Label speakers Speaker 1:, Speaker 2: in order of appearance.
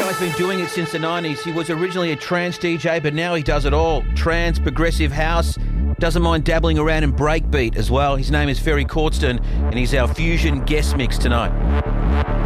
Speaker 1: guy's been doing it since the 90s. He was originally a trance DJ, but now he does it all. Trance, progressive house, doesn't mind dabbling around in breakbeat as well. His name is Ferry Cordston, and he's our Fusion guest mix tonight.